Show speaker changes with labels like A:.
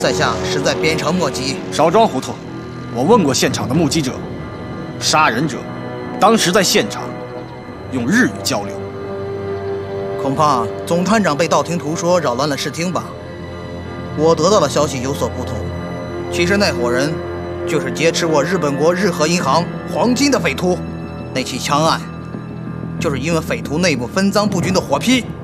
A: 在下实在鞭长莫及。
B: 少装糊涂！我问过现场的目击者，杀人者当时在现场，用日语交流。
A: 恐怕总探长被道听途说扰乱了视听吧。我得到的消息有所不同，其实那伙人就是劫持我日本国日和银行黄金的匪徒。那起枪案，就是因为匪徒内部分赃不均的火拼。